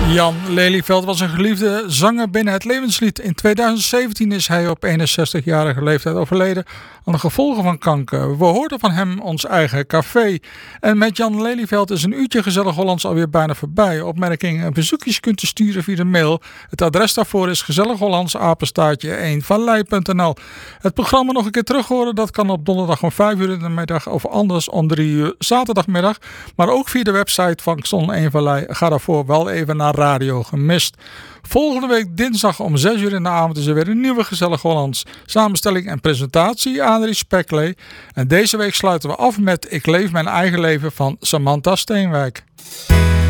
Jan Lelyveld was een geliefde zanger binnen het levenslied. In 2017 is hij op 61-jarige leeftijd overleden aan de gevolgen van kanker. We hoorden van hem ons eigen café. En met Jan Lelyveld is een uurtje Gezellig Hollands alweer bijna voorbij. Opmerkingen en bezoekjes kunt u sturen via de mail. Het adres daarvoor is gezellighollandsapenstaartje1vallei.nl. Het programma nog een keer terug horen, dat kan op donderdag om 5 uur in de middag of anders om 3 uur zaterdagmiddag. Maar ook via de website van Zon 1 Vallei. Ga daarvoor wel even naar Radio Gemist. Volgende week dinsdag om 6 uur in de avond is er weer een nieuwe Gezellig Hollands. Samenstelling en presentatie Adrie Speklee. En deze week sluiten we af met Ik leef mijn eigen leven van Samantha Steenwijk.